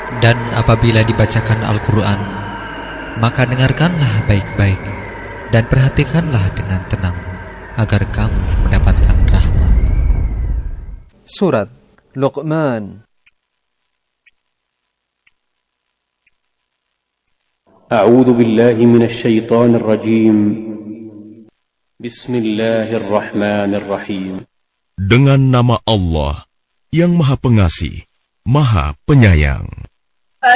Dan apabila dibacakan Al-Quran, maka dengarkanlah baik-baik dan perhatikanlah dengan tenang, agar kamu mendapatkan rahmat. Surat Luqman. A'udzu billahi minasy syaithanir rajim. Bismillahirrahmanirrahim. Dengan nama Allah yang Maha Pengasih, Maha Penyayang.